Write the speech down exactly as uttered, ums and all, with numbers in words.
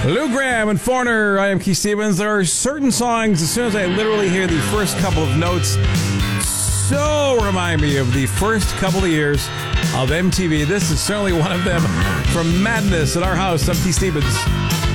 Lou Gramm and Foreigner. I am Keith Stevens. There are certain songs, as soon as I literally hear the first couple of notes, so remind me of the first couple of years of M T V. This is certainly one of them. From Madness at our house, I'm Keith Stevens.